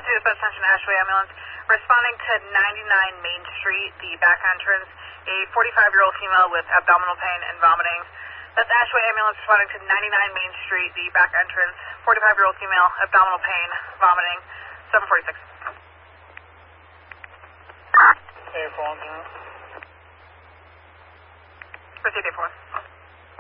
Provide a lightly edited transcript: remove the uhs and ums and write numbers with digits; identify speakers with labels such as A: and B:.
A: to dispatch attention Ashway ambulance. Responding to 99 Main Street, the back entrance, a 45-year-old female with abdominal pain and vomiting. That's Ashway ambulance responding to 99 Main Street, the back entrance, 45-year-old female, abdominal pain, vomiting, 746.
B: Hey, 410.
A: Proceed, 8-4.